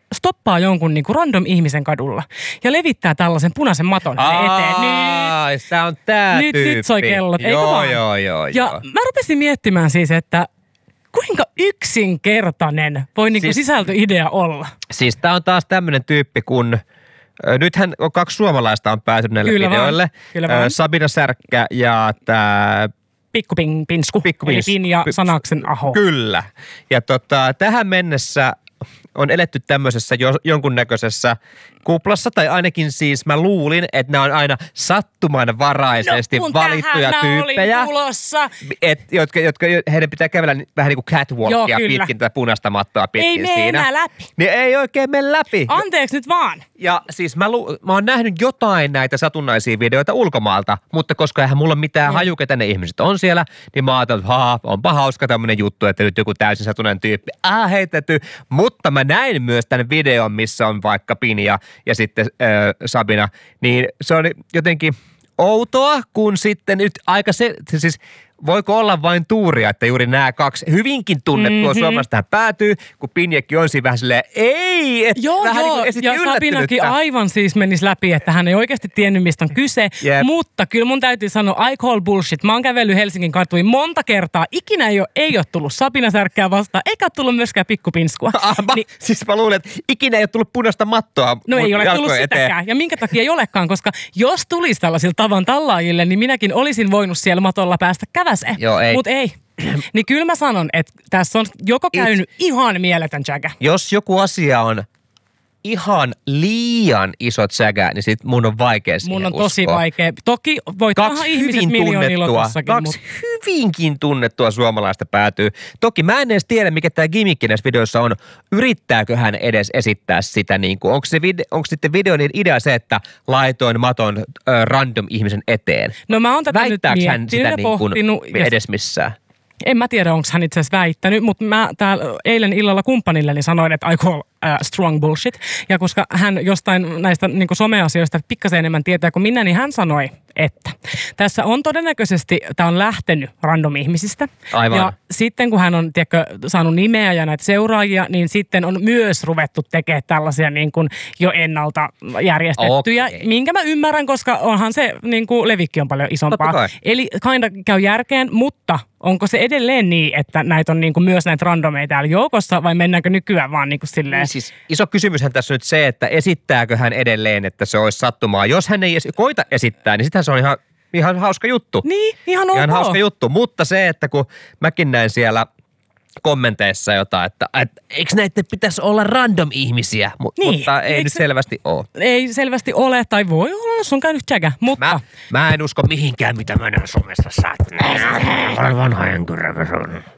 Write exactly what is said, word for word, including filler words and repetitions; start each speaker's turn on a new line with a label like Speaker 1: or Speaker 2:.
Speaker 1: stoppaa jonkun niinku random ihmisen kadulla ja levittää tällaisen punaisen maton hänen eteen.
Speaker 2: Niin. Tämä on tää
Speaker 1: nyt,
Speaker 2: tyyppi.
Speaker 1: Nyt soi kellot, eikö
Speaker 2: joo,
Speaker 1: vaan?
Speaker 2: joo, joo,
Speaker 1: ja
Speaker 2: joo.
Speaker 1: mä rupesin miettimään siis, että kuinka yksinkertainen voi niinku siis, sisältöidea olla?
Speaker 2: Siis tää on taas tämmönen tyyppi, kun nythän on kaksi suomalaista on päätynyt näille
Speaker 1: Kyllä
Speaker 2: videoille.
Speaker 1: Vaan. Kyllä vaan.
Speaker 2: Sabina Särkkä ja tää
Speaker 1: Pikkupinsku, eli Pinja Sanaksen Aho.
Speaker 2: Kyllä. Ja tota, tähän mennessä on eletty tämmöisessä jo, jonkunnäköisessä kuplassa, tai ainakin siis mä luulin, että nämä on aina sattumanvaraisesti
Speaker 1: no,
Speaker 2: valittuja tyyppejä, et, jotka, jotka heidän pitää kävellä vähän niin kuin catwalkia Joo, pitkin tätä punaista mattoa pitkin
Speaker 1: ei
Speaker 2: siinä.
Speaker 1: Ei läpi.
Speaker 2: Niin ei oikein mene läpi.
Speaker 1: Anteeksi nyt vaan.
Speaker 2: Ja siis mä, lu, mä oon nähnyt jotain näitä satunnaisia videoita ulkomaalta, mutta koska eihän mulla mitään haju, ketä ne ihmiset on siellä, niin mä ajattelin, että haa, onpa hauska tämmönen juttu, että nyt joku täysin satunnainen tyyppi, ah heitetty. Mutta mä näin myös tämän videon, missä on vaikka Pinja ja sitten äh, Sabina, niin se on jotenkin outoa, kun sitten nyt aika se, siis voiko olla vain tuuria, että juuri nämä kaksi hyvinkin tunnettua mm-hmm. suomalaista tähän päätyy, kun Pinjakin on siinä vähän silleen, ei, että
Speaker 1: joo,
Speaker 2: vähän
Speaker 1: joo.
Speaker 2: niin kuin
Speaker 1: ja Sabinakin aivan siis menisi läpi, että hän ei oikeasti tiennyt, mistä on kyse, yep. mutta kyllä mun täytyy sanoa, I call bullshit. Mä oon kävellyt Helsingin katuin monta kertaa, ikinä ei ole, ei ole tullut Sabina Särkkää vastaan, eikä ole tullut myöskään Pikkupinskua.
Speaker 2: Ah, mä, niin, siis mä luulen, että ikinä ei ole tullut punaista mattoa.
Speaker 1: No ei ole tullut sitäkään. Eteen. Ja minkä takia ei olekaan, koska jos tulisi tällaisilla tavan tallaajille, niin minäkin olisin voinut siellä matolla päästä käväseen. Mutta ei. Niin kyllä mä sanon, että tässä on joko käynyt It, ihan mieletön jägä.
Speaker 2: Jos joku asia on ihan liian iso jägä, niin sit mun on vaikea siihen
Speaker 1: Mun on
Speaker 2: uskoa.
Speaker 1: tosi vaikea. Toki voittahan ihmiset miljoonilla tossakin.
Speaker 2: Kaksi mut. hyvinkin tunnettua suomalaista päätyy. Toki mä en edes tiedä, mikä tää gimmickki näissä videoissa on. Yrittääkö hän edes esittää sitä niin kuin, onko, se vide, onko sitten videon idea se, että laitoin maton äh, random ihmisen eteen?
Speaker 1: No mä oon tätä
Speaker 2: Väittääkö
Speaker 1: nyt
Speaker 2: hän sitä niin kuin edes missään?
Speaker 1: En mä tiedä, onko hän itse asiassa väittänyt, mutta mä täällä eilen illalla kumppanilleni sanoin, että I call uh, strong bullshit. Ja koska hän jostain näistä niin kuin someasioista pikkasen enemmän tietää kuin minä, niin hän sanoi, että tässä on todennäköisesti, tämä on lähtenyt random ihmisistä.
Speaker 2: Aivan.
Speaker 1: Ja sitten kun hän on tiedätkö, saanut nimeä ja näitä seuraajia, niin sitten on myös ruvettu tekemään tällaisia niin kuin jo ennalta järjestettyjä. Okay. Minkä mä ymmärrän, koska onhan se niin kuin levikki on paljon isompaa. Eli kinda käy järkeen, mutta onko se edelleen niin, että näitä on niin kuin myös näitä randomeita täällä joukossa vai mennäänkö nykyään vaan niin kuin silleen?
Speaker 2: Niin siis iso kysymyshän tässä on nyt se, että esittääkö hän edelleen, että se olisi sattumaa. Jos hän ei esi- koita esittää, niin sittenhän se on ihan, ihan hauska juttu.
Speaker 1: Niin, ihan ok.
Speaker 2: Ihan hauska juttu, mutta se, että kun mäkin näin siellä kommenteissa jotain, että, että eikö näitä pitäisi olla random ihmisiä, M- niin, mutta ei nyt se, selvästi ole.
Speaker 1: Ei selvästi ole, tai voi olla, jos on käynyt jägä, mutta...
Speaker 2: Mä, mä en usko mihinkään, mitä mä näen somessa. Sä oot vanha henkyrä.